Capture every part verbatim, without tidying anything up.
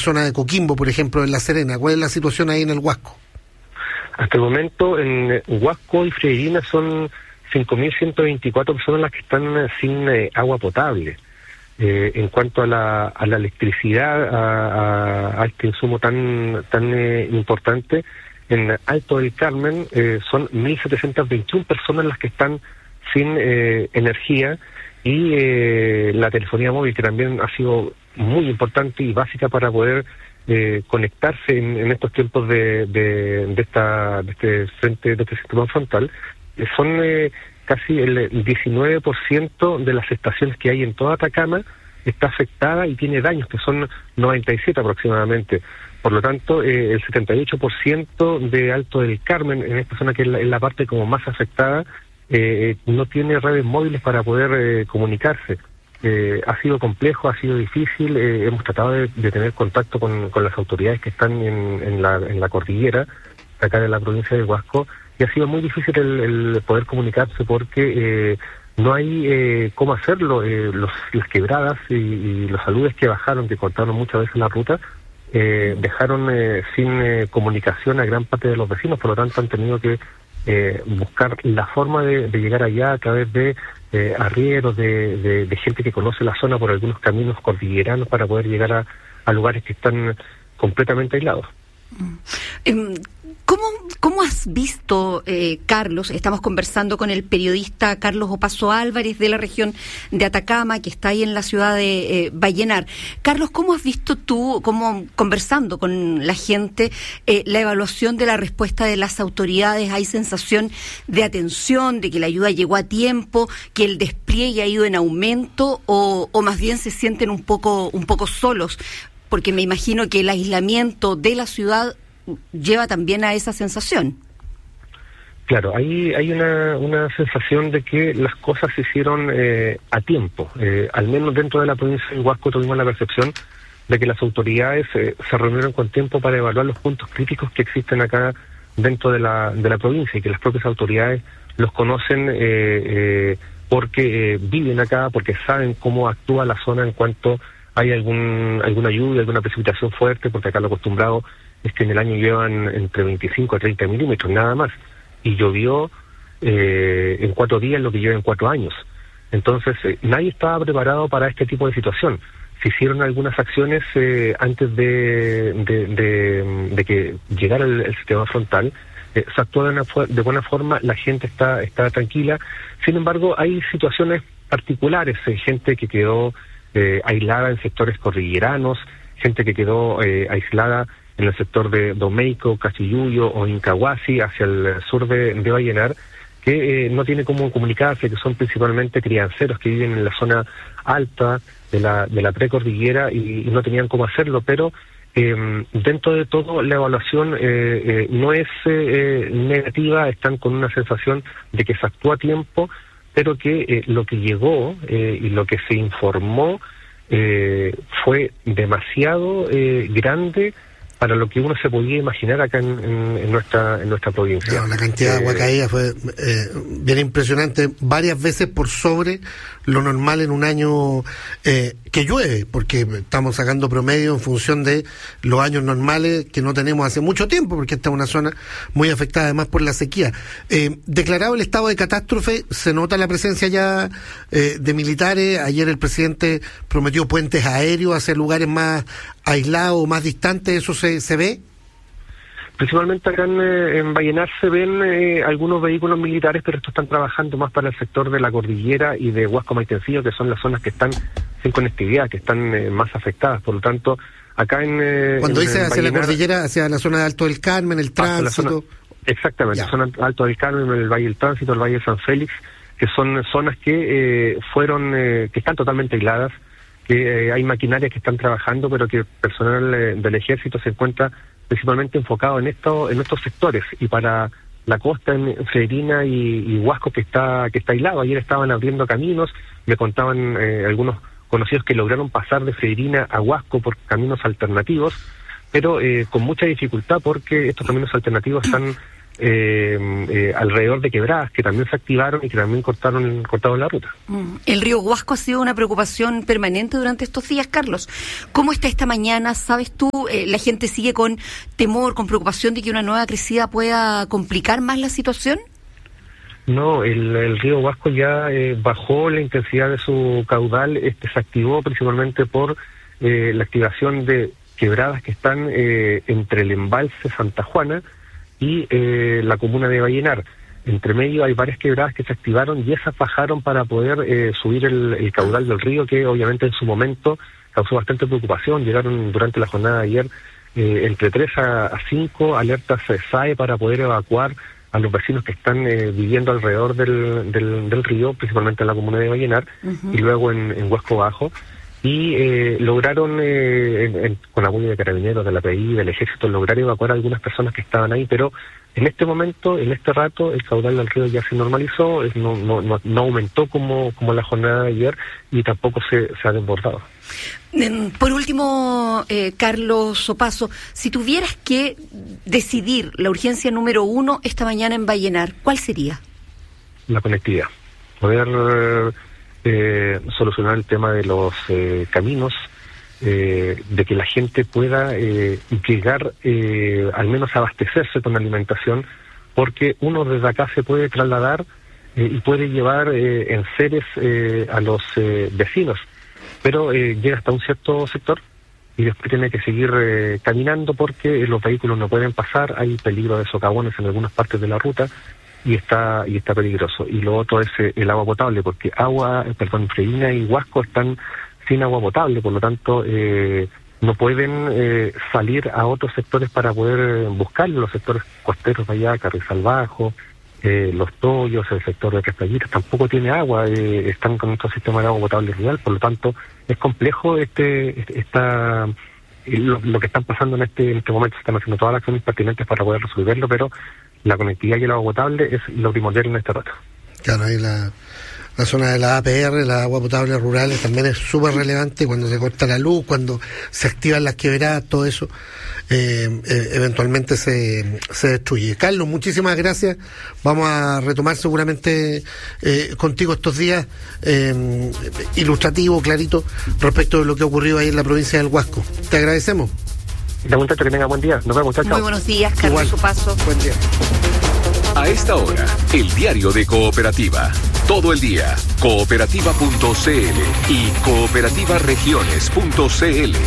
zona de Coquimbo, por ejemplo, en La Serena. ¿Cuál es la situación ahí en el Huasco? Hasta el momento en Huasco y Freirina son cinco mil ciento veinticuatro personas las que están sin eh, agua potable. Eh, en cuanto a la, a la electricidad, a, a, a este insumo tan tan eh, importante, en Alto del Carmen eh, son mil setecientas veintiuna personas las que están sin eh, energía, y eh, la telefonía móvil, que también ha sido muy importante y básica para poder eh, conectarse en, en estos tiempos de, de, de esta de este frente, de este sistema frontal, eh, son eh, casi el diecinueve por ciento de las estaciones que hay en toda Atacama está afectada y tiene daños, que son noventa y siete aproximadamente. Por lo tanto, eh, el setenta y ocho por ciento de Alto del Carmen, en esta zona que es la, es la parte como más afectada, eh, no tiene redes móviles para poder eh, comunicarse. Eh, ha sido complejo, ha sido difícil, eh, hemos tratado de, de tener contacto con, con las autoridades que están en, en, la, en la cordillera, acá de la provincia de Huasco, y ha sido muy difícil el, el poder comunicarse porque eh, no hay eh, cómo hacerlo. Eh, los, las quebradas y, y los aludes que bajaron, que cortaron muchas veces la ruta, eh, dejaron eh, sin eh, comunicación a gran parte de los vecinos. Por lo tanto han tenido que eh, buscar la forma de, de llegar allá a través de eh, arrieros, de, de, de gente que conoce la zona por algunos caminos cordilleranos para poder llegar a, a lugares que están completamente aislados. Mm. ¿Cómo, cómo has visto, eh, Carlos? Estamos conversando con el periodista Carlos Opazo Álvarez de la región de Atacama, que está ahí en la ciudad de eh, Vallenar. Carlos, ¿cómo has visto tú, cómo, conversando con la gente, eh, la evaluación de la respuesta de las autoridades? ¿Hay sensación de atención, de que la ayuda llegó a tiempo, que el despliegue ha ido en aumento, o, o más bien se sienten un poco, un poco solos? Porque me imagino que el aislamiento de la ciudad lleva también a esa sensación. Claro, hay hay una, una sensación de que las cosas se hicieron eh, a tiempo. Eh, al menos dentro de la provincia de Huasco tuvimos la percepción de que las autoridades eh, se reunieron con tiempo para evaluar los puntos críticos que existen acá dentro de la de la provincia, y que las propias autoridades los conocen eh, eh, porque eh, viven acá, porque saben cómo actúa la zona en cuanto hay algún alguna lluvia, alguna precipitación fuerte, porque acá lo acostumbrado es que en el año llevan entre veinticinco a treinta milímetros, nada más, y llovió eh, en cuatro días lo que lleva en cuatro años. Entonces, eh, nadie estaba preparado para este tipo de situación. Se hicieron algunas acciones eh, antes de, de, de, de que llegara el, el sistema frontal, eh, se actuó de, una, de buena forma, la gente está, está tranquila. Sin embargo, hay situaciones particulares, eh, gente que quedó eh, aislada en sectores cordilleranos, gente que quedó eh, aislada en el sector de Domeico, Cachiyuyo o Incahuasi, hacia el sur de, de Vallenar, que eh, no tiene cómo comunicarse, que son principalmente crianceros que viven en la zona alta de la de la precordillera y, y no tenían cómo hacerlo, pero eh, dentro de todo la evaluación eh, eh, no es eh, negativa, están con una sensación de que se actuó a tiempo, pero que eh, lo que llegó eh, y lo que se informó eh, fue demasiado eh, grande para lo que uno se podía imaginar acá en, en, en nuestra en nuestra provincia. No, la cantidad eh, de agua caída fue eh, bien impresionante, varias veces por sobre lo normal en un año eh, que llueve, porque estamos sacando promedio en función de los años normales que no tenemos hace mucho tiempo, porque esta es una zona muy afectada además por la sequía. Eh, declarado el estado de catástrofe, se nota la presencia ya eh, de militares. Ayer el presidente prometió puentes aéreos hacia lugares más aislados, más distantes. ¿Eso se, se ve? Principalmente acá en, en Vallenar se ven eh, algunos vehículos militares, pero estos están trabajando más para el sector de la cordillera y de Huasco Maitencillo, que son las zonas que están sin conectividad, que están eh, más afectadas. Por lo tanto, acá en... Eh, Cuando en, dice en hacia Vallenar, la cordillera, hacia la zona de Alto del Carmen, el tránsito... Zona, exactamente, ya. Zona Alto del Carmen, el Valle del Tránsito, el Valle de San Félix, que son zonas que eh, fueron, eh, que están totalmente aisladas, que eh, hay maquinarias que están trabajando, pero que el personal eh, del ejército se encuentra principalmente enfocado en esto, en estos sectores, y para la costa en Freirina y, y Huasco que está que está aislado. Ayer estaban abriendo caminos, me contaban eh, algunos conocidos que lograron pasar de Freirina a Huasco por caminos alternativos, pero eh, con mucha dificultad, porque estos caminos alternativos están eh, eh, alrededor de quebradas que también se activaron y que también cortaron, cortaron la ruta. Mm. El río Huasco ha sido una preocupación permanente durante estos días, Carlos. ¿Cómo está esta mañana? ¿Sabes tú? Eh, ¿La gente sigue con temor, con preocupación de que una nueva crecida pueda complicar más la situación? No, el, el río Huasco ya eh, bajó la intensidad de su caudal, este se activó principalmente por eh, la activación de quebradas que están eh, entre el embalse Santa Juana y eh, la comuna de Vallenar. Entre medio hay varias quebradas que se activaron y esas bajaron para poder eh, subir el, el caudal del río, que obviamente en su momento causó bastante preocupación. Llegaron durante la jornada de ayer eh, entre tres a cinco alertas S A E para poder evacuar a los vecinos que están eh, viviendo alrededor del, del, del río, principalmente en la comuna de Vallenar, uh-huh. y luego en, en Huasco Bajo, y eh, lograron, eh, en, en, con apoyo de carabineros, de la P I, del Ejército, lograr evacuar a algunas personas que estaban ahí, pero en este momento, en este rato, el caudal del río ya se normalizó, no, no, no, no aumentó como, como la jornada de ayer, y tampoco se, se ha desbordado. Por último, eh, Carlos Opaso, si tuvieras que decidir la urgencia número uno esta mañana en Vallenar, ¿cuál sería? La conectividad. Poder eh, solucionar el tema de los eh, caminos, eh, de que la gente pueda eh, llegar, eh, al menos abastecerse con alimentación, porque uno desde acá se puede trasladar eh, y puede llevar eh, enseres eh, a los eh, vecinos. Pero eh, llega hasta un cierto sector y después tiene que seguir eh, caminando porque los vehículos no pueden pasar, hay peligro de socavones en algunas partes de la ruta y está y está peligroso. Y lo otro es eh, el agua potable, porque agua, perdón, Freína y Huasco están sin agua potable, por lo tanto eh, no pueden eh, salir a otros sectores para poder buscar los sectores costeros de allá, Carrizal Bajo, Eh, los Toyos, el sector de Tres Playitas, tampoco tiene agua, eh, están con nuestro sistema de agua potable rural, por lo tanto es complejo este, este esta, lo, lo que están pasando en este, en este momento. Se están haciendo todas las acciones pertinentes para poder resolverlo, pero la conectividad y el agua potable es lo primordial en este rato. Claro, ahí la, la zona de la A P R, la agua potable rural, también es súper relevante cuando se corta la luz, cuando se activan las quebradas, todo eso eh, eh, eventualmente se, se destruye. Carlos, muchísimas gracias. Vamos a retomar seguramente eh, contigo estos días eh, ilustrativo, clarito, respecto de lo que ha ocurrido ahí en la provincia del Huasco. Te agradecemos. La muchacha, que tenga buen día. Nos vemos, chao. Muy buenos días, Carlos Opaso. Buen día. A esta hora, el diario de Cooperativa. Todo el día, cooperativa punto c l y cooperativa regiones punto c l.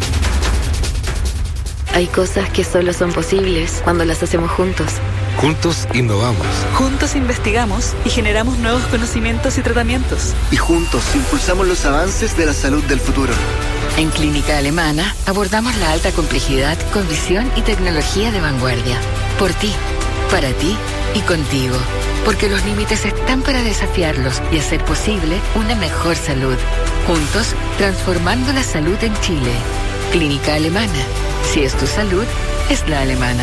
Hay cosas que solo son posibles cuando las hacemos juntos. Juntos innovamos. Juntos investigamos y generamos nuevos conocimientos y tratamientos. Y juntos impulsamos los avances de la salud del futuro. En Clínica Alemana abordamos la alta complejidad con visión y tecnología de vanguardia. Por ti, para ti y contigo. Porque los límites están para desafiarlos y hacer posible una mejor salud. Juntos, transformando la salud en Chile. Clínica Alemana. Si es tu salud, es la alemana.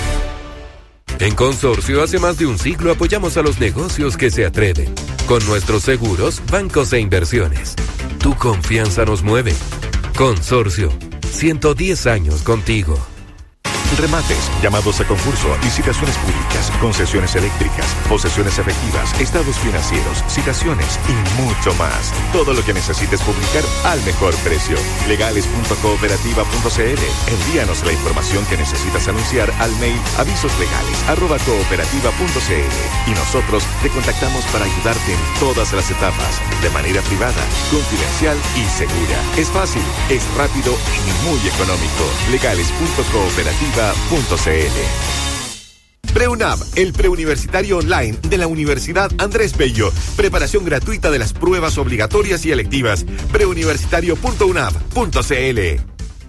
En Consorcio, hace más de un siglo apoyamos a los negocios que se atreven. Con nuestros seguros, bancos e inversiones. Tu confianza nos mueve. Consorcio, ciento diez años contigo. Remates, llamados a concurso, licitaciones públicas, concesiones eléctricas, posesiones efectivas, estados financieros, citaciones y mucho más. Todo lo que necesites publicar al mejor precio. legales punto cooperativa punto c l. Envíanos la información que necesitas anunciar al mail avisoslegales arroba cooperativa punto c l y nosotros te contactamos para ayudarte en todas las etapas, de manera privada, confidencial y segura. Es fácil, es rápido y muy económico. legales punto cooperativa punto c l. PreUNAV, el preuniversitario online de la Universidad Andrés Bello. Preparación gratuita de las pruebas obligatorias y electivas. preuniversitario punto unav punto c l.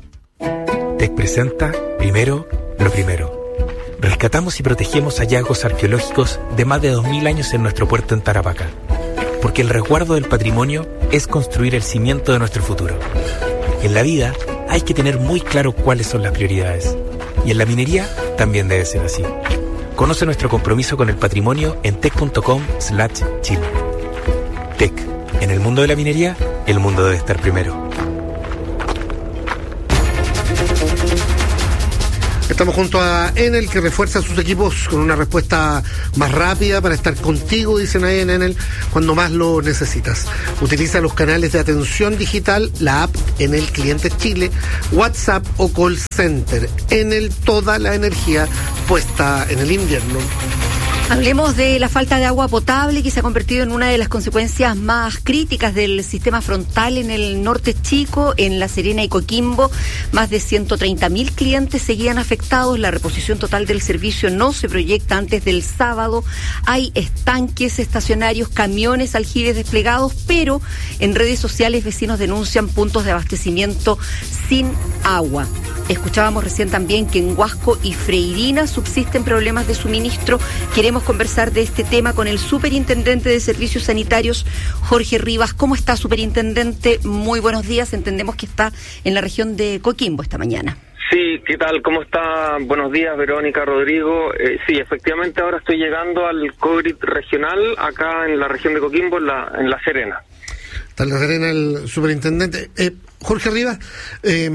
TEC presenta Primero lo Primero. Rescatamos y protegemos hallazgos arqueológicos de más de dos mil años en nuestro puerto en Tarapacá. Porque el resguardo del patrimonio es construir el cimiento de nuestro futuro. En la vida hay que tener muy claro cuáles son las prioridades. Y en la minería también debe ser así. Conoce nuestro compromiso con el patrimonio en tec punto com slash chile. TEC. En el mundo de la minería, el mundo debe estar primero. Estamos junto a Enel, que refuerza sus equipos con una respuesta más rápida para estar contigo, dicen ahí en Enel, cuando más lo necesitas. Utiliza los canales de atención digital, la app Enel Clientes Chile, WhatsApp o Call Center. Enel, toda la energía puesta en el invierno. Hablemos de la falta de agua potable, que se ha convertido en una de las consecuencias más críticas del sistema frontal en el norte chico, en La Serena y Coquimbo. Más de ciento treinta mil clientes seguían afectados. La reposición total del servicio no se proyecta antes del sábado. Hay estanques estacionarios, camiones, aljibes desplegados, pero en redes sociales vecinos denuncian puntos de abastecimiento sin agua. Escuchábamos recién también que en Huasco y Freirina subsisten problemas de suministro. Queremos conversar de este tema con el superintendente de Servicios Sanitarios, Jorge Rivas. ¿Cómo está, superintendente? Muy buenos días. Entendemos que está en la región de Coquimbo esta mañana. Sí, ¿qué tal? ¿Cómo está? Buenos días, Verónica, Rodrigo. Eh, sí, efectivamente ahora estoy llegando al COVID regional acá en la región de Coquimbo, en La, en la Serena. Está en La Serena el superintendente. Eh, Jorge Rivas, eh,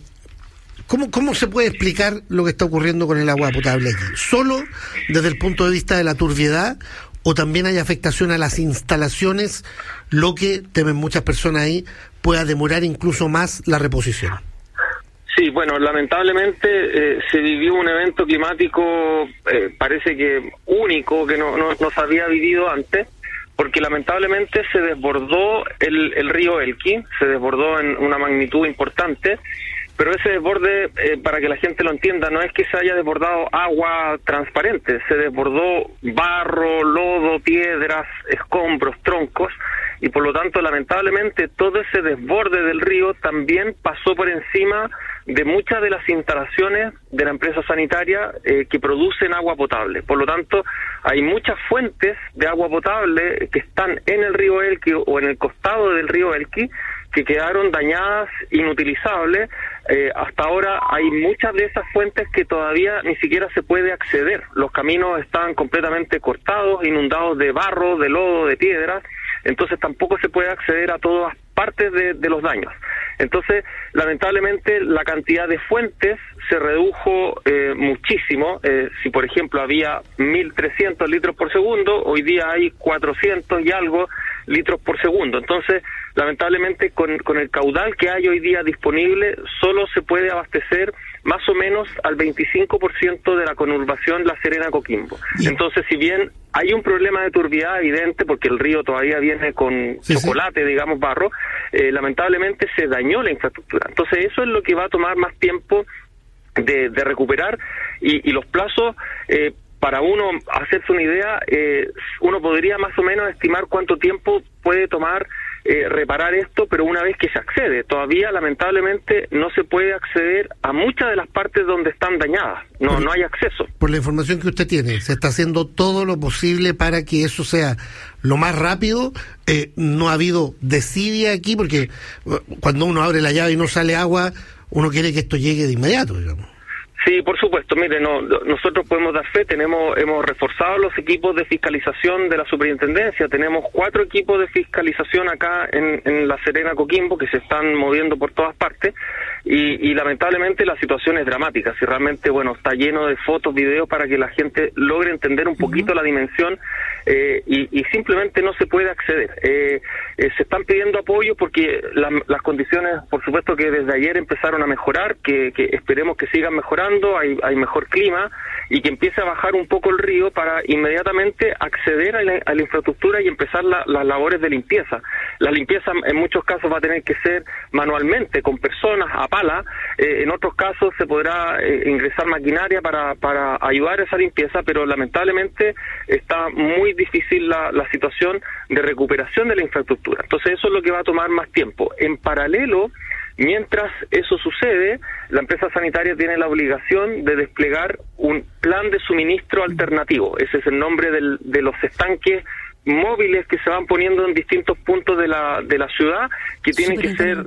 ¿Cómo, ¿Cómo se puede explicar lo que está ocurriendo con el agua potable aquí? ¿Solo desde el punto de vista de la turbiedad o también hay afectación a las instalaciones, lo que temen muchas personas ahí pueda demorar incluso más la reposición? Sí, bueno, lamentablemente eh, se vivió un evento climático, eh, parece que único, que no, no, no se había vivido antes, porque lamentablemente se desbordó el, el río Elqui, se desbordó en una magnitud importante. Pero ese desborde, eh, para que la gente lo entienda, no es que se haya desbordado agua transparente, se desbordó barro, lodo, piedras, escombros, troncos, y por lo tanto, lamentablemente, todo ese desborde del río también pasó por encima de muchas de las instalaciones de la empresa sanitaria eh, que producen agua potable. Por lo tanto, hay muchas fuentes de agua potable que están en el río Elqui o en el costado del río Elqui, que quedaron dañadas, inutilizables. Eh, hasta ahora hay muchas de esas fuentes que todavía ni siquiera se puede acceder. Los caminos están completamente cortados, inundados de barro, de lodo, de piedras, entonces tampoco se puede acceder a todas partes de, de los daños. Entonces, lamentablemente, la cantidad de fuentes se redujo eh, muchísimo. Eh, si, por ejemplo, había mil trescientos litros por segundo, hoy día hay cuatrocientos y algo litros por segundo. Entonces, lamentablemente, con, con el caudal que hay hoy día disponible, solo se puede abastecer más o menos al veinticinco por ciento de la conurbación La Serena-Coquimbo. Entonces, si bien hay un problema de turbiedad evidente, porque el río todavía viene con sí, chocolate, sí. digamos, barro, eh, lamentablemente se dañó la infraestructura. Entonces, eso es lo que va a tomar más tiempo de, de recuperar, y, y los plazos, eh, para uno hacerse una idea, eh, uno podría más o menos estimar cuánto tiempo puede tomar eh, reparar esto, pero una vez que se accede, todavía lamentablemente no se puede acceder a muchas de las partes donde están dañadas, no, por, no hay acceso. Por la información que usted tiene, se está haciendo todo lo posible para que eso sea lo más rápido. Eh, no ha habido desidia aquí, porque cuando uno abre la llave y no sale agua, uno quiere que esto llegue de inmediato, digamos. Sí, por supuesto. Mire, no, nosotros podemos dar fe, tenemos, hemos reforzado los equipos de fiscalización de la superintendencia, tenemos cuatro equipos de fiscalización acá en, en La Serena, Coquimbo, que se están moviendo por todas partes, y, y lamentablemente la situación es dramática. Si realmente, bueno, está lleno de fotos, videos, para que la gente logre entender un poquito uh-huh. la dimensión, eh, y, y simplemente no se puede acceder. Eh, eh, se están pidiendo apoyo porque la, las condiciones, por supuesto, que desde ayer empezaron a mejorar, que, que esperemos que sigan mejorando. Hay, hay mejor clima, y que empiece a bajar un poco el río para inmediatamente acceder a la, a la infraestructura y empezar la, las labores de limpieza. La limpieza en muchos casos va a tener que ser manualmente, con personas, a pala. Eh, en otros casos se podrá eh, ingresar maquinaria para, para ayudar a esa limpieza, pero lamentablemente está muy difícil la, la situación de recuperación de la infraestructura. Entonces eso es lo que va a tomar más tiempo. En paralelo, mientras eso sucede, la empresa sanitaria tiene la obligación de desplegar un plan de suministro alternativo. Ese es el nombre del, de los estanques móviles que se van poniendo en distintos puntos de la de la ciudad, que tienen que ser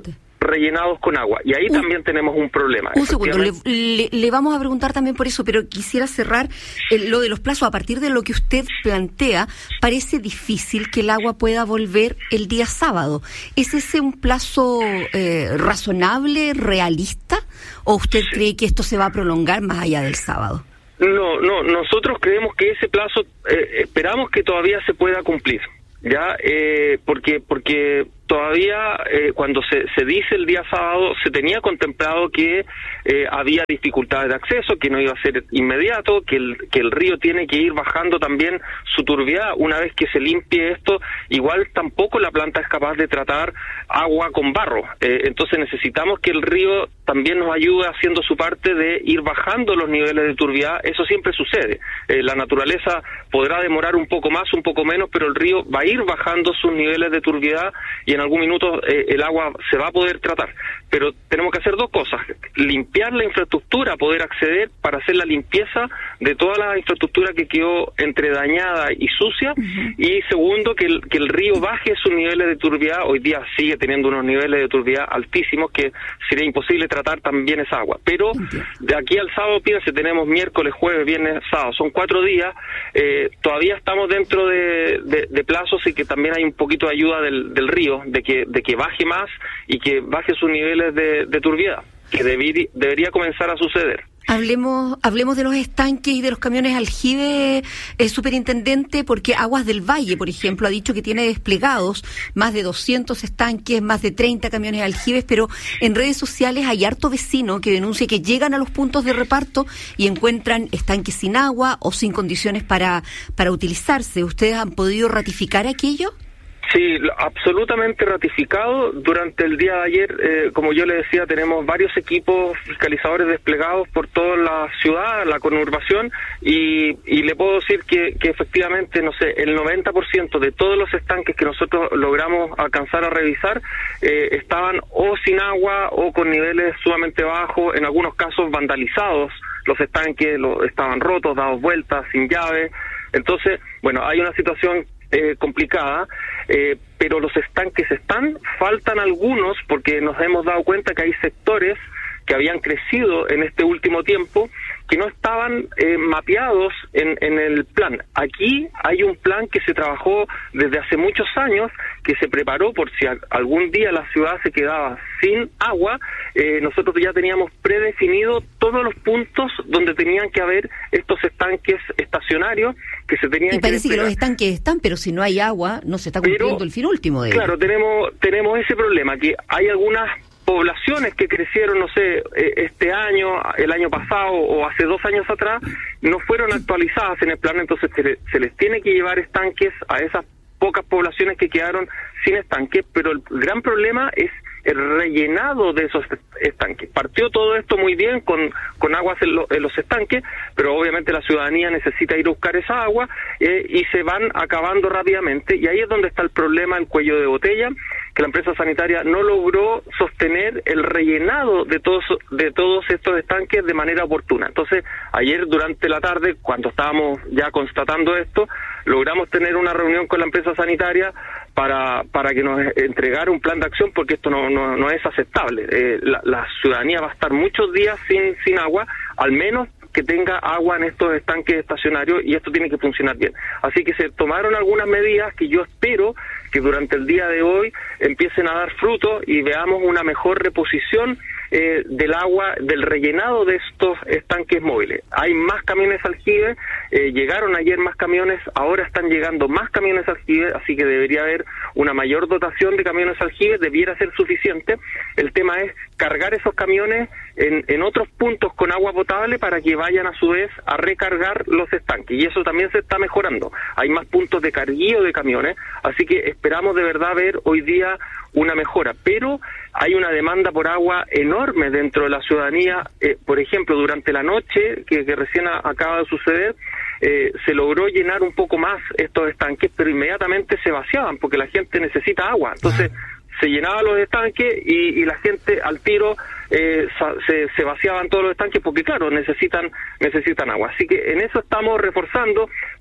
rellenados con agua. Y ahí un, también tenemos un problema. Un segundo, le, le, le vamos a preguntar también por eso, pero quisiera cerrar el, lo de los plazos. A partir de lo que usted plantea, parece difícil que el agua pueda volver el día sábado. ¿Es ese un plazo eh, razonable, realista? ¿O usted sí. cree que esto se va a prolongar más allá del sábado? No, no, nosotros creemos que ese plazo, eh, esperamos que todavía se pueda cumplir, ya, eh, porque porque todavía eh, cuando se, se dice el día sábado se tenía contemplado que eh, había dificultades de acceso, que no iba a ser inmediato, que el, que el río tiene que ir bajando también su turbiedad una vez que se limpie esto. Igual tampoco la planta es capaz de tratar agua con barro, eh, entonces necesitamos que el río también nos ayude haciendo su parte de ir bajando los niveles de turbiedad. Eso siempre sucede, eh, la naturaleza podrá demorar un poco más, un poco menos, pero el río va a ir bajando sus niveles de turbiedad y en algún minuto eh, el agua se va a poder tratar. Pero tenemos que hacer dos cosas: limpiar la infraestructura, poder acceder para hacer la limpieza de toda la infraestructura que quedó entre dañada y sucia, uh-huh. y segundo, que el, que el río baje sus niveles de turbiedad. Hoy día sigue teniendo unos niveles de turbiedad altísimos que sería imposible tratar también esa agua. Pero de aquí al sábado, piense, tenemos miércoles, jueves, viernes, sábado, son cuatro días, eh, todavía estamos dentro de, de, de plazos y que también hay un poquito de ayuda del, del río, de que, de que baje más y que baje sus niveles de, de turbiedad, que debería, debería comenzar a suceder. Hablemos hablemos de los estanques y de los camiones aljibe, eh, superintendente, porque Aguas del Valle, por ejemplo, ha dicho que tiene desplegados más de doscientos estanques, más de treinta camiones aljibes, pero en redes sociales hay harto vecino que denuncia que llegan a los puntos de reparto y encuentran estanques sin agua o sin condiciones para, para utilizarse. ¿Ustedes han podido ratificar aquello? Sí, absolutamente ratificado. Durante el día de ayer, eh, como yo le decía, tenemos varios equipos fiscalizadores desplegados por toda la ciudad, la conurbación, y, y le puedo decir que, que efectivamente, no sé, el noventa por ciento de todos los estanques que nosotros logramos alcanzar a revisar eh, estaban o sin agua o con niveles sumamente bajos, en algunos casos vandalizados. Los estanques lo, estaban rotos, dados vueltas, sin llave. Entonces, bueno, hay una situación Eh, complicada, eh, pero los estanques están, faltan algunos, porque nos hemos dado cuenta que hay sectores que habían crecido en este último tiempo que no estaban eh, mapeados en, en el plan. Aquí hay un plan que se trabajó desde hace muchos años, que se preparó por si a, algún día la ciudad se quedaba sin agua. Eh, nosotros ya teníamos predefinido todos los puntos donde tenían que haber estos estanques estacionarios que se tenían que... Y parece que, que los estanques están, pero si no hay agua, no se está cumpliendo pero, el fin último de ellos. Claro, tenemos, tenemos ese problema, que hay algunas poblaciones que crecieron, no sé, este año, el año pasado o hace dos años atrás, no fueron actualizadas en el plan, entonces se, se les tiene que llevar estanques a esas pocas poblaciones que quedaron sin estanques, pero el gran problema es el rellenado de esos estanques. Partió todo esto muy bien con, con aguas en, lo, en los estanques, pero obviamente la ciudadanía necesita ir a buscar esa agua eh, y se van acabando rápidamente, y ahí es donde está el problema, el cuello de botella, que la empresa sanitaria no logró sostener el rellenado de todos de todos estos estanques de manera oportuna. Entonces, ayer durante la tarde, cuando estábamos ya constatando esto, logramos tener una reunión con la empresa sanitaria para para que nos entregara un plan de acción, porque esto no no, no es aceptable. Eh, la, la ciudadanía va a estar muchos días sin sin agua, al menos que tenga agua en estos estanques estacionarios, y esto tiene que funcionar bien. Así que se tomaron algunas medidas que yo espero que durante el día de hoy empiecen a dar fruto y veamos una mejor reposición eh, del agua, del rellenado de estos estanques móviles. Hay más camiones aljibe, eh, llegaron ayer más camiones, ahora están llegando más camiones aljibe, así que debería haber una mayor dotación de camiones aljibe, debiera ser suficiente. El tema es cargar esos camiones en, en otros puntos con agua potable para que vayan a su vez a recargar los estanques, y eso también se está mejorando. Hay más puntos de carguío de camiones, así que esperamos de verdad ver hoy día una mejora, pero hay una demanda por agua enorme dentro de la ciudadanía. Eh, por ejemplo, durante la noche, que, que recién a, acaba de suceder, eh, se logró llenar un poco más estos estanques, pero inmediatamente se vaciaban, porque la gente necesita agua. Entonces, se llenaban los estanques y, y la gente al tiro eh, se, se vaciaban todos los estanques, porque claro, necesitan necesitan agua. Así que en eso estamos reforzando,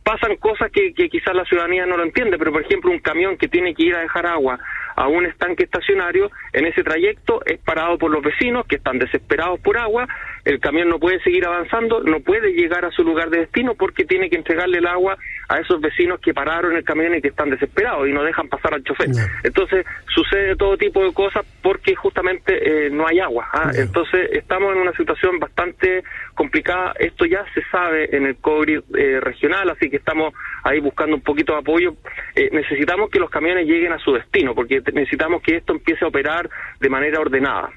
pasan cosas que, que quizás la ciudadanía no lo entiende, pero por ejemplo un camión que tiene que ir a dejar agua a un estanque estacionario, en ese trayecto es parado por los vecinos que están desesperados por agua, el camión no puede seguir avanzando, no puede llegar a su lugar de destino porque tiene que entregarle el agua a esos vecinos que pararon el camión y que están desesperados y no dejan pasar al chofer. No. Entonces sucede todo tipo de cosas porque justamente eh, no hay agua. ¿ah? No. Entonces estamos en una situación bastante complicada, esto ya se sabe en el COGRID eh, regional, así que estamos ahí buscando un poquito de apoyo. Eh, necesitamos que los camiones lleguen a su destino porque necesitamos que esto empiece a operar de manera ordenada.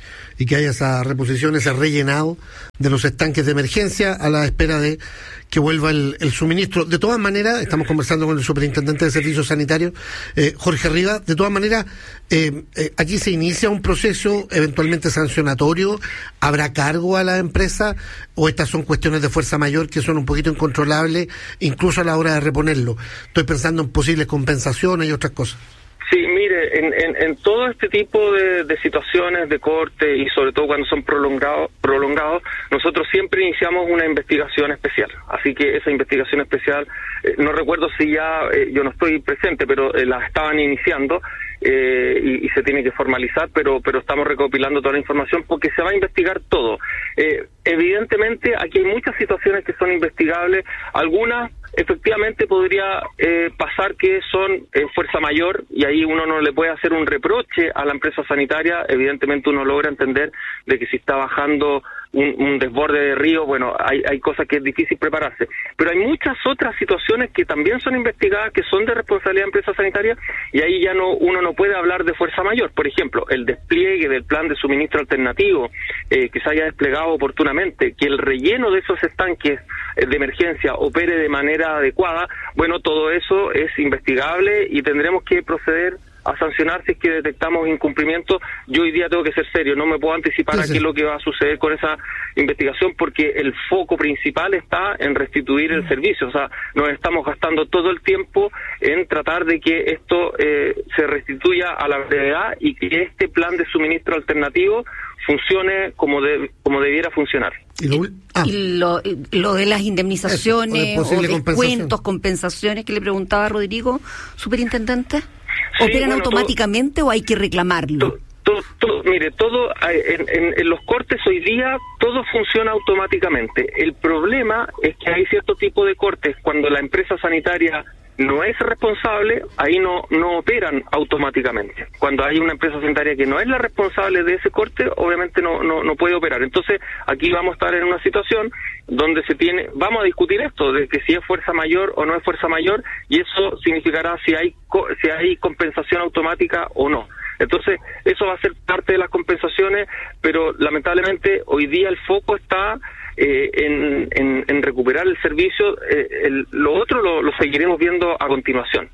Y que haya esa reposición, ese rellenado de los estanques de emergencia a la espera de que vuelva el, el suministro. De todas maneras, estamos conversando con el superintendente de Servicios Sanitarios, eh, Jorge Rivas. De todas maneras, eh, eh, aquí se inicia un proceso eventualmente sancionatorio. ¿Habrá cargo a la empresa o estas son cuestiones de fuerza mayor que son un poquito incontrolables, incluso a la hora de reponerlo? Estoy pensando en posibles compensaciones y otras cosas. Sí, mire, en, en, en todo este tipo de, de situaciones de corte y sobre todo cuando son prolongados, prolongados, nosotros siempre iniciamos una investigación especial. Así que esa investigación especial, eh, no recuerdo si ya, eh, yo no estoy presente, pero eh, la estaban iniciando eh, y, y se tiene que formalizar, pero, pero estamos recopilando toda la información porque se va a investigar todo. Eh, evidentemente, aquí hay muchas situaciones que son investigables, algunas efectivamente podría eh, pasar que son eh, fuerza mayor y ahí uno no le puede hacer un reproche a la empresa sanitaria. Evidentemente uno logra entender de que si está bajando un, un desborde de río, bueno, hay, hay cosas que es difícil prepararse, pero hay muchas otras situaciones que también son investigadas, que son de responsabilidad de empresa sanitaria y ahí ya no uno no puede hablar de fuerza mayor. Por ejemplo, el despliegue del plan de suministro alternativo eh, que se haya desplegado oportunamente, que el relleno de esos estanques eh, de emergencia opere de manera adecuada, bueno, todo eso es investigable y tendremos que proceder a sancionar si es que detectamos incumplimiento. Yo hoy día tengo que ser serio, no me puedo anticipar sí, sí. a qué es lo que va a suceder con esa investigación porque el foco principal está en restituir el servicio, o sea, nos estamos gastando todo el tiempo en tratar de que esto eh, se restituya a la brevedad y que este plan de suministro alternativo funcione como de, como debiera funcionar. Y lo, ah. y lo, lo de las indemnizaciones Eso, o, de o descuentos, compensaciones que le preguntaba Rodrigo, superintendente, sí, ¿operan bueno, automáticamente todo, o hay que reclamarlo? Todo, todo, todo, mire, todo en, en, en los cortes hoy día todo funciona automáticamente. El problema es que hay cierto tipo de cortes cuando la empresa sanitaria no es responsable, ahí no no operan automáticamente. Cuando hay una empresa sanitaria que no es la responsable de ese corte, obviamente no no no puede operar. Entonces, aquí vamos a estar en una situación donde se tiene, vamos a discutir esto, de que si es fuerza mayor o no es fuerza mayor, y eso significará si hay si hay compensación automática o no. Entonces, eso va a ser parte de las compensaciones, pero lamentablemente hoy día el foco está Eh, en, en, en recuperar el servicio. Eh, el, lo otro lo, lo seguiremos viendo a continuación.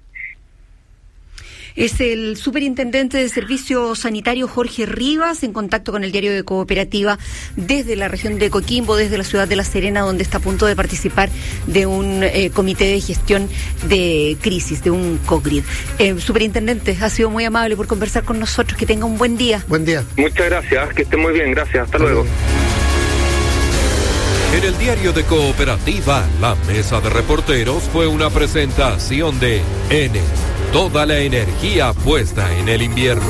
Es el superintendente de Servicios Sanitarios Jorge Rivas, en contacto con el diario de Cooperativa desde la región de Coquimbo, desde la ciudad de La Serena, donde está a punto de participar de un eh, comité de gestión de crisis, de un COGRID. Eh, superintendente, ha sido muy amable por conversar con nosotros. Que tenga un buen día. Buen día. Muchas gracias, que esté muy bien. Gracias, hasta luego. En el diario de Cooperativa, la mesa de reporteros fue una presentación de N. Toda la energía puesta en el invierno.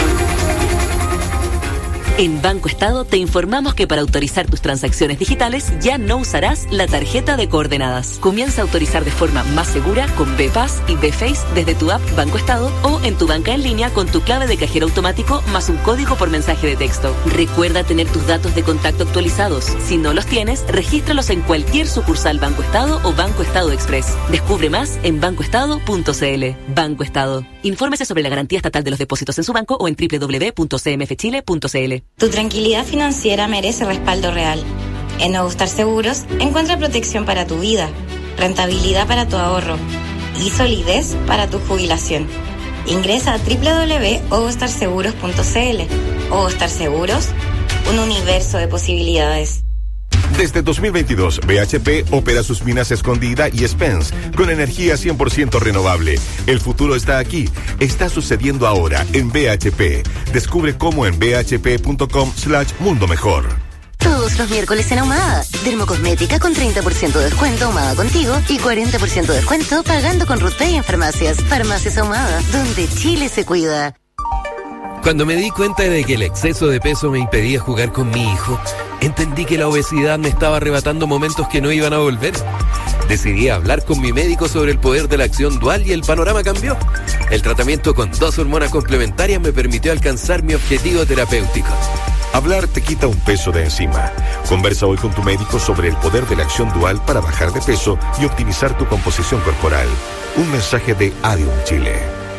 En Banco Estado te informamos que para autorizar tus transacciones digitales ya no usarás la tarjeta de coordenadas. Comienza a autorizar de forma más segura con B-Pass y B-Face desde tu app Banco Estado o en tu banca en línea con tu clave de cajero automático más un código por mensaje de texto. Recuerda tener tus datos de contacto actualizados. Si no los tienes, regístralos en cualquier sucursal Banco Estado o Banco Estado Express. Descubre más en banco estado punto c l. Banco Estado. Infórmese sobre la garantía estatal de los depósitos en su banco o en doble u doble u doble u punto c m f chile punto c l. Tu tranquilidad financiera merece respaldo real. En Nuevo Star Seguros encuentra protección para tu vida, rentabilidad para tu ahorro y solidez para tu jubilación. Ingresa a doble u doble u doble u punto nuevo star seguros punto c l. Nuevo Star Seguros, un universo de posibilidades. Desde dos mil veintidós, B H P opera sus minas Escondida y Spence con energía cien por ciento renovable. El futuro está aquí. Está sucediendo ahora en B H P. Descubre cómo en b h p punto com slash mundo mejor. todos los miércoles en Ahumada. Dermocosmética con treinta por ciento de descuento Ahumada Contigo y cuarenta por ciento de descuento pagando con RutPay en farmacias. Farmacias Ahumada, donde Chile se cuida. Cuando me di cuenta de que el exceso de peso me impedía jugar con mi hijo, entendí que la obesidad me estaba arrebatando momentos que no iban a volver. Decidí hablar con mi médico sobre el poder de la acción dual y el panorama cambió. El tratamiento con dos hormonas complementarias me permitió alcanzar mi objetivo terapéutico. Hablar te quita un peso de encima. Conversa hoy con tu médico sobre el poder de la acción dual para bajar de peso y optimizar tu composición corporal. Un mensaje de Adium Chile.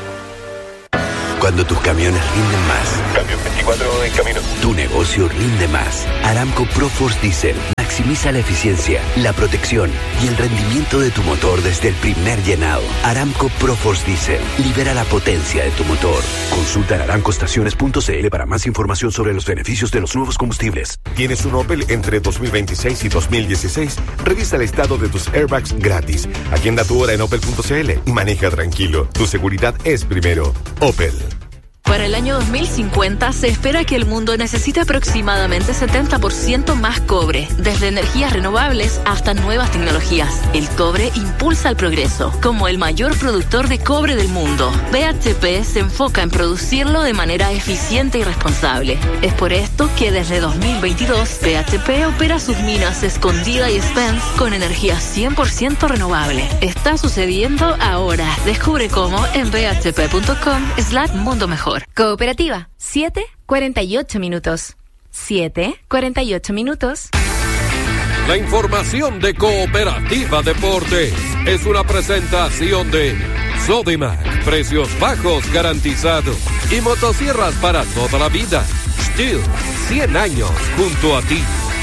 Cuando tus camiones rinden más. Camión veinticuatro en camino. Tu negocio rinde más. Aramco ProForce Diesel maximiza la eficiencia, la protección y el rendimiento de tu motor desde el primer llenado. Aramco ProForce Diesel libera la potencia de tu motor. Consulta en aramco estaciones punto c l para más información sobre los beneficios de los nuevos combustibles. ¿Tienes un Opel entre dos mil veintiséis y dos mil dieciséis? Revisa el estado de tus airbags gratis. Agenda tu hora en opel punto c l y maneja tranquilo. Tu seguridad es primero. Opel. Para el año dos mil cincuenta se espera que el mundo necesite aproximadamente setenta por ciento más cobre, desde energías renovables hasta nuevas tecnologías. El cobre impulsa el progreso. Como el mayor productor de cobre del mundo, B H P se enfoca en producirlo de manera eficiente y responsable. Es por esto que desde dos mil veintidós B H P opera sus minas Escondida y Spence con energía cien por ciento renovable. Está sucediendo ahora. Descubre cómo en b h p punto com slash mundo mejor. Cooperativa, siete cuarenta y ocho minutos. siete cuarenta y ocho minutos. La información de Cooperativa Deportes es una presentación de Sodimac, precios bajos garantizados y motosierras para toda la vida. Steel, cien años junto a ti.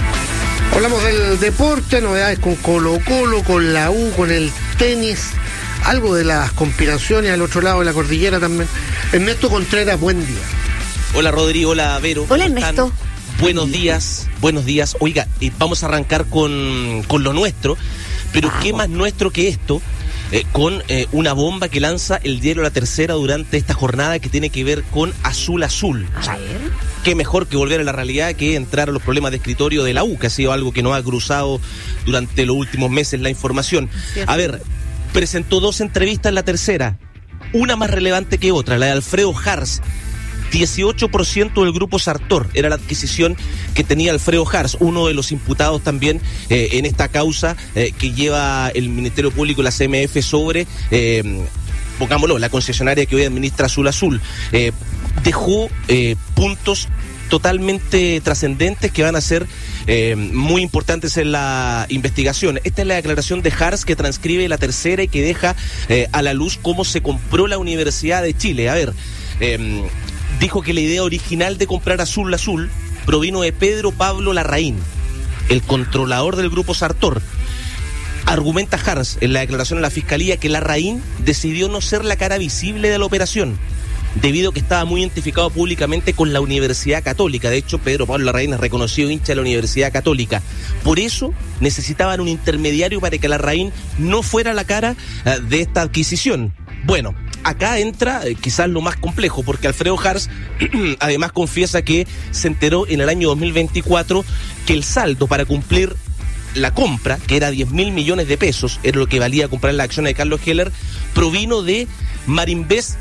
Hablamos del deporte, novedades con Colo Colo, con la U, con el tenis. Algo de las conspiraciones al otro lado de la cordillera también. Ernesto Contreras, buen día. Hola Rodrigo, hola Vero. Hola Ernesto. Buenos días, buenos días. Oiga, eh, vamos a arrancar con, con lo nuestro, pero ah, ¿qué más nuestro que esto? Eh, con eh, una bomba que lanza el diario La Tercera durante esta jornada que tiene que ver con Azul Azul. A o sea, ver. Qué mejor que volver a la realidad que entrar a los problemas de escritorio de la U, que ha sido algo que nos ha cruzado durante los últimos meses la información. ¿Cierto? A ver, presentó dos entrevistas en La Tercera, una más relevante que otra, la de Alfredo Hars. dieciocho por ciento del grupo Sartor era la adquisición que tenía Alfredo Hars, uno de los imputados también eh, en esta causa eh, que lleva el Ministerio Público y la C M F sobre, eh, pongámoslo, la concesionaria que hoy administra Azul Azul. Eh, dejó eh, puntos totalmente trascendentes que van a ser eh, muy importantes en la investigación. Esta es la declaración de Hars que transcribe La Tercera y que deja eh, a la luz cómo se compró la Universidad de Chile. A ver, eh, dijo que la idea original de comprar Azul Azul provino de Pedro Pablo Larraín, el controlador del grupo Sartor. Argumenta Hars en la declaración a la Fiscalía que Larraín decidió no ser la cara visible de la operación, debido a que estaba muy identificado públicamente con la Universidad Católica. De hecho, Pedro Pablo Larraín es reconocido hincha de la Universidad Católica. Por eso necesitaban un intermediario para que Larraín no fuera la cara uh, de esta adquisición. Bueno, acá entra eh, quizás lo más complejo, porque Alfredo Hars además confiesa que se enteró en el año dos mil veinticuatro que el saldo para cumplir la compra, que era diez mil millones de pesos, era lo que valía comprar las acciones de Carlos Heller, provino de Marinvest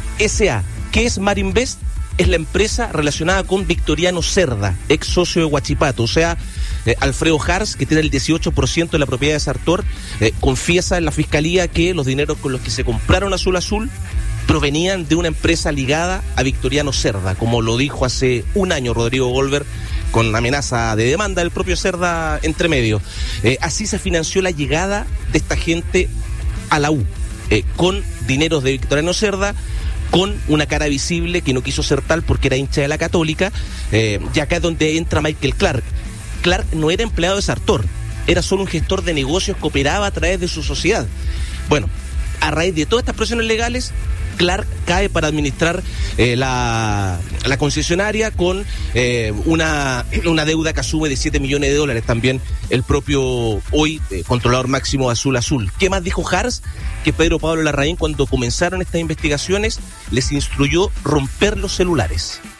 S A. ¿Qué es Marinvest? Es la empresa relacionada con Victoriano Cerda, ex socio de Huachipato. O sea, eh, Alfredo Hars, que tiene el dieciocho por ciento de la propiedad de Sartor, eh, confiesa en la Fiscalía que los dineros con los que se compraron Azul Azul provenían de una empresa ligada a Victoriano Cerda, como lo dijo hace un año Rodrigo Goldberg, con amenaza de demanda del propio Cerda entre medio. Eh, así se financió la llegada de esta gente a la U, eh, con dineros de Victoriano Cerda, con una cara visible que no quiso ser tal porque era hincha de la Católica, eh, y acá es donde entra Michael Clark. Clark no era empleado de Sartor, era solo un gestor de negocios que operaba a través de su sociedad. Bueno, a raíz de todas estas presiones legales, Clark cae para administrar eh, la, la concesionaria con eh, una, una deuda que asume de siete millones de dólares también el propio hoy eh, controlador máximo de Azul Azul. ¿Qué más dijo Hars? Que Pedro Pablo Larraín, cuando comenzaron estas investigaciones, les instruyó romper los celulares.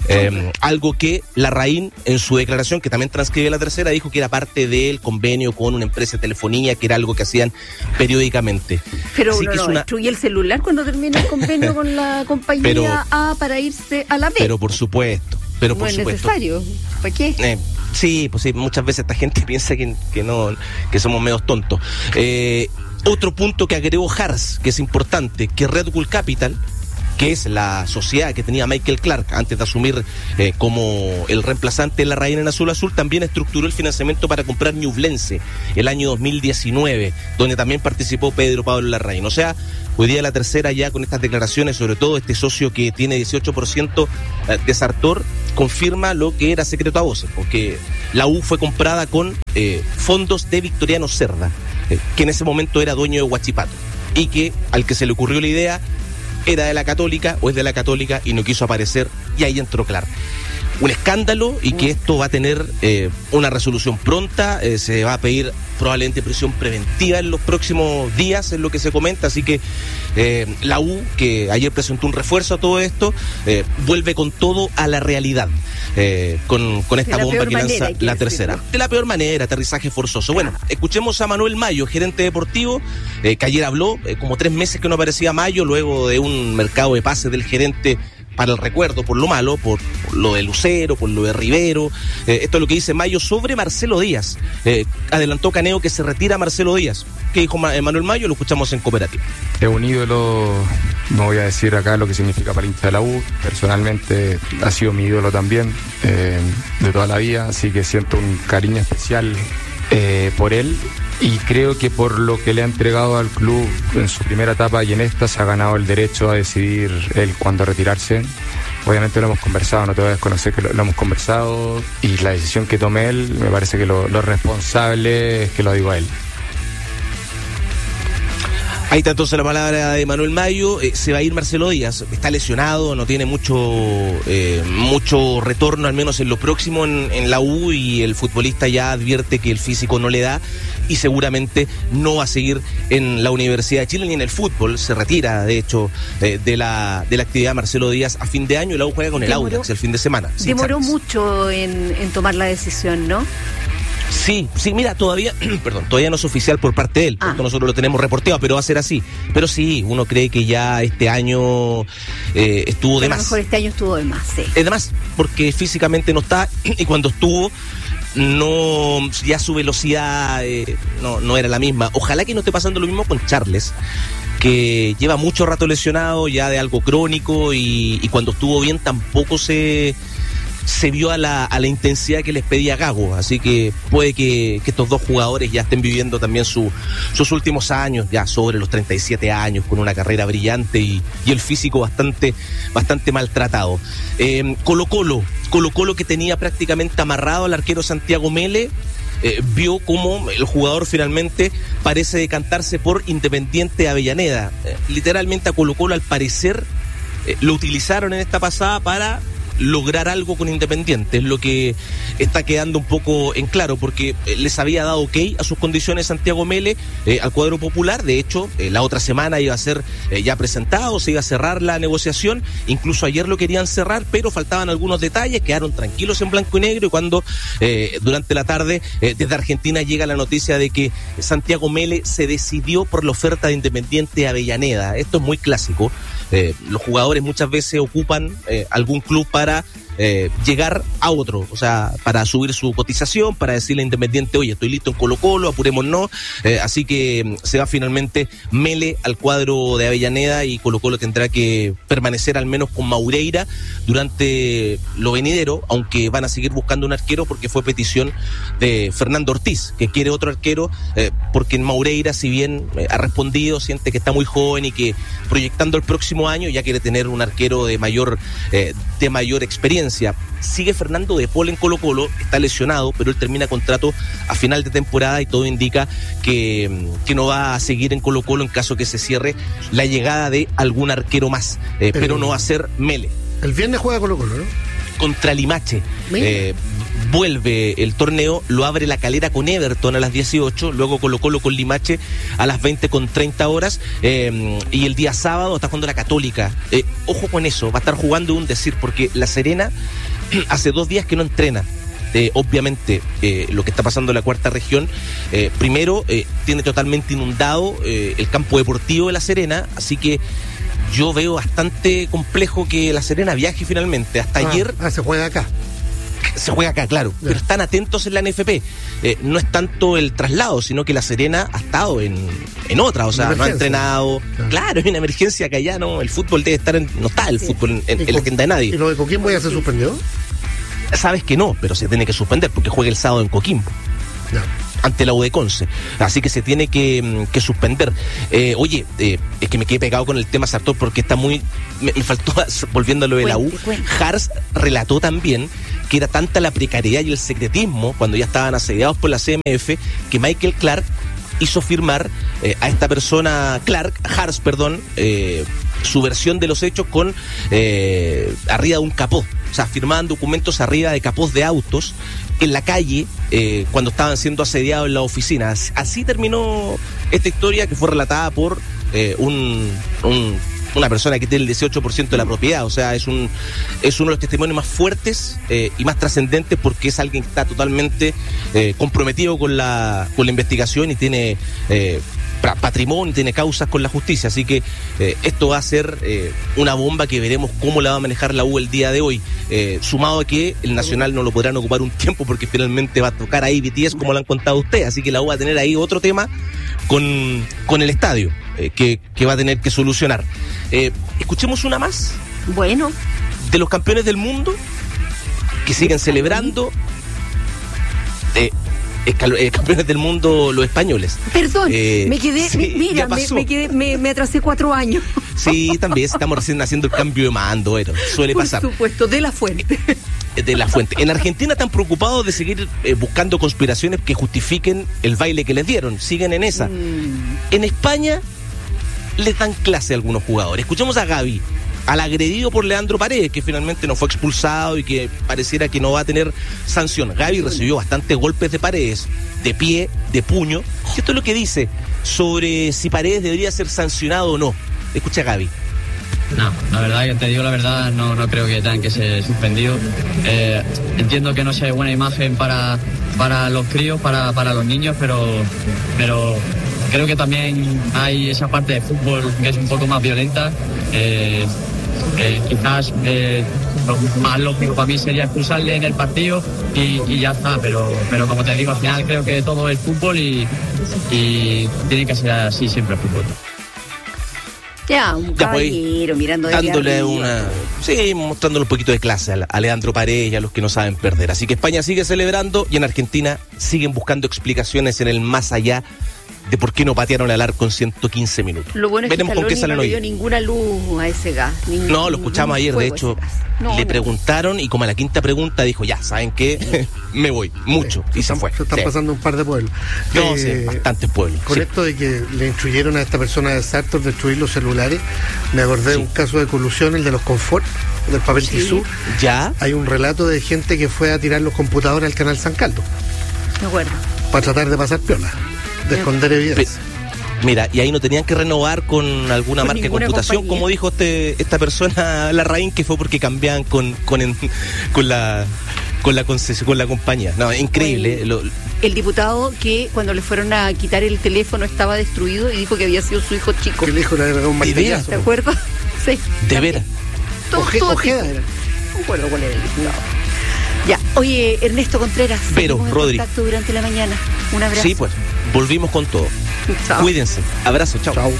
Eh, algo que Larraín, en su declaración, que también transcribe La Tercera, dijo que era parte del convenio con una empresa de telefonía, que era algo que hacían periódicamente. Pero Así uno que no es una... destruye el celular cuando termina el convenio con la compañía Pero- A para irse a la B. Pero por supuesto, pero no por es supuesto. necesario. ¿Para qué? Eh, sí, pues sí, muchas veces esta gente piensa que, que no, que somos medios tontos. Eh, otro punto que agregó Hars, que es importante, que Red Bull Capital, que es la sociedad que tenía Michael Clark antes de asumir eh, como el reemplazante de Larraín en Azul Azul, también estructuró el financiamiento para comprar Ñublense el año dos mil diecinueve, donde también participó Pedro Pablo Larraín. O sea, hoy día La Tercera, ya con estas declaraciones, sobre todo este socio que tiene dieciocho por ciento de Sartor, confirma lo que era secreto a voces, porque la U fue comprada con eh, fondos de Victoriano Cerda, eh, que en ese momento era dueño de Huachipato, y que al que se le ocurrió la idea era de la Católica o es de la Católica y no quiso aparecer, y ahí entró Clark. Un escándalo, y que esto va a tener eh, una resolución pronta. Eh, se va a pedir probablemente prisión preventiva en los próximos días, es lo que se comenta. Así que eh, la U, que ayer presentó un refuerzo a todo esto, eh, vuelve con todo a la realidad, eh, con, con esta bomba que lanza La Tercera. De la peor manera, aterrizaje forzoso. Bueno, escuchemos a Manuel Mayo, gerente deportivo, eh, que ayer habló, eh, como tres meses que no aparecía Mayo, luego de un mercado de pases del gerente para el recuerdo, por lo malo, por, por lo de Lucero, por lo de Rivero. Eh, esto es lo que dice Mayo sobre Marcelo Díaz. Eh, adelantó Caneo que se retira Marcelo Díaz. ¿Qué dijo Ma- Manuel Mayo? Lo escuchamos en Cooperativa. Es un ídolo, no voy a decir acá lo que significa para el hincha de la U, personalmente ha sido mi ídolo también, eh, de toda la vida, así que siento un cariño especial eh, por él. Y creo que por lo que le ha entregado al club en su primera etapa y en esta, se ha ganado el derecho a decidir él cuándo retirarse. Obviamente lo hemos conversado, no te voy a desconocer que lo, lo hemos conversado, y la decisión que tome él, me parece que lo, lo responsable es que lo digo a él. Ahí está entonces la palabra de Manuel Mayo. Eh, se va a ir Marcelo Díaz, está lesionado, no tiene mucho eh, mucho retorno, al menos en lo próximo en, en la U, y el futbolista ya advierte que el físico no le da y seguramente no va a seguir en la Universidad de Chile ni en el fútbol. Se retira, de hecho, eh, de la de la actividad Marcelo Díaz a fin de año, y la U juega con el Demoró- Audax el fin de semana. Sí, Demoró Charles. mucho en, en tomar la decisión, ¿no? Sí, sí, mira, todavía, perdón, todavía no es oficial por parte de él, Ah. porque nosotros lo tenemos reporteado, pero va a ser así. Pero sí, uno cree que ya este año eh, estuvo de A lo más. mejor este año estuvo de más, sí. Es de más, porque físicamente no está, y cuando estuvo, no, ya su velocidad eh, no, no era la misma. Ojalá que no esté pasando lo mismo con Charles, que lleva mucho rato lesionado, ya de algo crónico, y, y cuando estuvo bien tampoco se... se vio a la, a la intensidad que les pedía Gago, así que puede que, que estos dos jugadores ya estén viviendo también su, sus últimos años, ya sobre los treinta y siete años, con una carrera brillante y, y el físico bastante, bastante maltratado. Eh, Colo Colo, Colo Colo que tenía prácticamente amarrado al arquero Santiago Mele, eh, vio cómo el jugador finalmente parece decantarse por Independiente de Avellaneda. Eh, literalmente a Colo Colo, al parecer, eh, lo utilizaron en esta pasada para lograr algo con Independiente, es lo que está quedando un poco en claro, porque les había dado ok a sus condiciones Santiago Mele eh, al cuadro popular. De hecho, eh, la otra semana iba a ser eh, ya presentado, se iba a cerrar la negociación, incluso ayer lo querían cerrar, pero faltaban algunos detalles, quedaron tranquilos en blanco y negro, y cuando eh, durante la tarde eh, desde Argentina llega la noticia de que Santiago Mele se decidió por la oferta de Independiente de Avellaneda. Esto es muy clásico. Eh, los jugadores muchas veces ocupan eh, algún club para eh, llegar a otro, o sea, para subir su cotización, para decirle a Independiente, oye, estoy listo en Colo Colo, apurémonos. Eh, así que mm, se va finalmente Mele al cuadro de Avellaneda, y Colo Colo tendrá que permanecer al menos con Maureira durante lo venidero, aunque van a seguir buscando un arquero, porque fue petición de Fernando Ortiz, que quiere otro arquero, eh, porque en Maureira, si bien eh, ha respondido, siente que está muy joven y que proyectando el próximo año ya quiere tener un arquero de mayor eh, de mayor experiencia. Sigue Fernando de Paul en Colo Colo, está lesionado, pero él termina contrato a final de temporada, y todo indica que, que no va a seguir en Colo Colo en caso que se cierre la llegada de algún arquero más, eh, pero, pero no va a ser Mele. El viernes juega Colo Colo, ¿no? Contra Limache. Eh, vuelve el torneo, lo abre La Calera con Everton a las dieciocho, luego Colo-Colo con Limache a las veinte con treinta horas, eh, y el día sábado está jugando la Católica. Eh, ojo con eso, va a estar jugando un decir, porque La Serena hace dos días que no entrena. Eh, obviamente, eh, lo que está pasando en la cuarta región, eh, primero, eh, tiene totalmente inundado eh, el campo deportivo de La Serena, así que yo veo bastante complejo que La Serena viaje finalmente. Hasta ah, ayer... Ah, se juega acá. Se juega acá, claro, yeah. Pero están atentos en la N F P. Eh, no es tanto el traslado, sino que La Serena ha estado en, en otra, o sea, no ha entrenado. Claro. claro, es una emergencia que allá no, el fútbol debe estar en, no está el sí. fútbol en, en, en la agenda de nadie. ¿Y lo de Coquimbo ya se suspendió? Sabes que no, pero se tiene que suspender porque juega el sábado en Coquimbo. No. Ante la U de Conce, así que se tiene que, que suspender. Eh, oye, eh, es que me quedé pegado con el tema Sartor porque está muy, me, me faltó, volviendo a lo de la U, Hars relató también que era tanta la precariedad y el secretismo cuando ya estaban asediados por la C M F que Michael Clark hizo firmar eh, a esta persona, Clark, Hars, perdón, eh, su versión de los hechos con eh, arriba de un capó. O sea, firmaban documentos arriba de capós de autos en la calle eh, cuando estaban siendo asediados en la oficina. Así, así terminó esta historia que fue relatada por eh, un, un una persona que tiene el dieciocho por ciento de la propiedad. O sea, es un es uno de los testimonios más fuertes eh, y más trascendentes porque es alguien que está totalmente eh, comprometido con la con la investigación y tiene eh, patrimonio, tiene causas con la justicia, así que eh, esto va a ser eh, una bomba que veremos cómo la va a manejar la U el día de hoy, eh, sumado a que el Nacional no lo podrán ocupar un tiempo porque finalmente va a tocar ahí B T S como lo han contado ustedes, así que la U va a tener ahí otro tema con, con el estadio eh, que, que va a tener que solucionar. Eh, escuchemos una más. Bueno. De los campeones del mundo que siguen celebrando. Eh, Eh, campeones del mundo los españoles. Perdón, eh, me quedé, sí, me, mira, me, me, quedé, me, me atrasé cuatro años. Sí, también estamos recién haciendo el cambio de mando, bueno, suele Por pasar. Por supuesto, de la fuente. De la fuente. En Argentina están preocupados de seguir eh, buscando conspiraciones que justifiquen el baile que les dieron, siguen en esa. Mm. En España les dan clase a algunos jugadores. Escuchemos a Gavi, al agredido por Leandro Paredes, que finalmente no fue expulsado y que pareciera que no va a tener sanción. Gavi recibió bastantes golpes de Paredes, de pie, de puño. Y esto es lo que dice sobre si Paredes debería ser sancionado o no. Escucha a Gavi. No, la verdad que te digo la verdad, no, no creo que tengan que ser suspendidos. Eh, entiendo que no sea buena imagen para, para los críos, para, para los niños, pero, pero creo que también hay esa parte de fútbol que es un poco más violenta. Eh, Eh, quizás eh, lo más lógico para mí sería expulsarle en el partido y, y ya está, pero pero como te digo, al final creo que todo es fútbol y, y tiene que ser así siempre el fútbol. Ya, un caballero mirando de dándole una, sí, mostrándole un poquito de clase a, a Leandro Paredes y a los que no saben perder. Así que España sigue celebrando y en Argentina siguen buscando explicaciones en el más allá de por qué no patearon al arco en ciento quince minutos. Lo bueno es Veremos que con qué Scaloni salen no hoy. le dio ninguna luz a ese gas. Ningún, no, lo escuchamos ayer, de hecho, no, le no. preguntaron y como a la quinta pregunta dijo, ya, ¿saben qué? Me voy, mucho, sí, y se, se fue. Se están sí. pasando un par de pueblos. No, eh, sí, bastantes pueblos. Con sí. esto de que le instruyeron a esta persona de Sartor destruir los celulares, me acordé sí. de un caso de colusión, el de los Confort, del papel sí. tisú. Ya. Hay un relato de gente que fue a tirar los computadores al canal San Caldo. De acuerdo. Para tratar de pasar piola, de esconder evidencia. Mira, y ahí no tenían que renovar con alguna con marca de computación, compañía. como dijo este esta persona, Larraín, que fue porque cambiaban con con, en, con la con la concesión, con la compañía. No, increíble. El, lo, el diputado que cuando le fueron a quitar el teléfono estaba destruido y dijo que había sido su hijo chico. Que el hijo le había pegado un martillazo. ¿Te acuerdas? Sí. De veras. Oje, Ojeda era. No recuerdo cuál era el diputado. Ya, oye, Ernesto Contreras, pero Rodri, contacto durante la mañana. Un abrazo. Sí, pues, volvimos con todo. Chao. Cuídense. Abrazo, chao. Chao.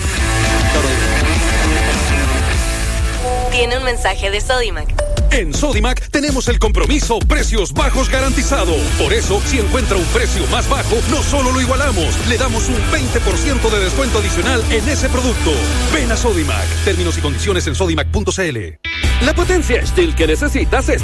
Tiene un mensaje de Sodimac. En Sodimac tenemos el compromiso precios bajos garantizado. Por eso, si encuentra un precio más bajo, no solo lo igualamos, le damos un veinte por ciento de descuento adicional en ese producto. Ven a Sodimac. Términos y condiciones en sodimac punto c l. La potencia Steel que necesitas es